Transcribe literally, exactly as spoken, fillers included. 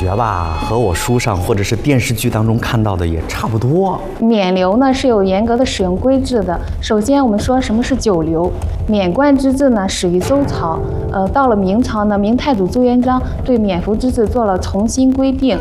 觉吧，和我书上或者是电视剧当中看到的也差不多。 冕旒呢是有严格的使用规制的。首先，我们说什么是九流？免冠之制呢始于周朝，呃，到了明朝呢，明太祖朱元璋对冕服之制做了重新规定。